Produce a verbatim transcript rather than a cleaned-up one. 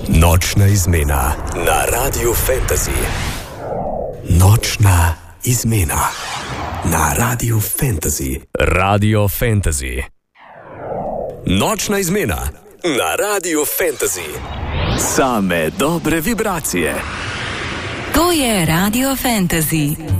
Nočna izmena na Radiu Fantasy. Nočna izmena na Radiu Fantasy. Radio Fantasy. Nočna izmena na Radiu Fantasy. Same dobre vibracije. To je Radio Fantasy.